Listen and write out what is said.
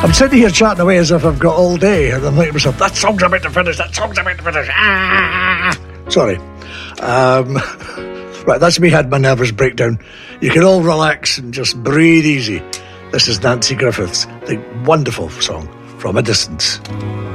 I'm sitting here chatting away as if I've got all day, and I'm thinking to myself, that song's about to finish, that song's about to finish. Ah! Sorry. Right, that's me had my nervous breakdown. You can all relax and just breathe easy. This is Nanci Griffiths, the wonderful song, From a Distance.